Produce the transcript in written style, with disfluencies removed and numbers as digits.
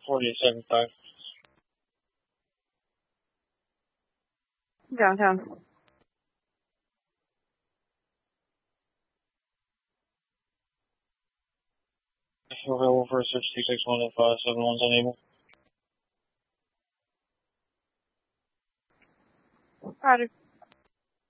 4875. Downtown. Available for 661 if 71's unable. Roger.